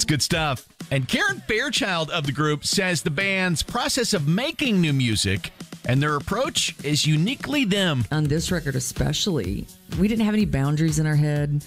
good stuff. And Karen Fairchild of the group says the band's process of making new music and their approach is uniquely them. On this record especially, we didn't have any boundaries in our head.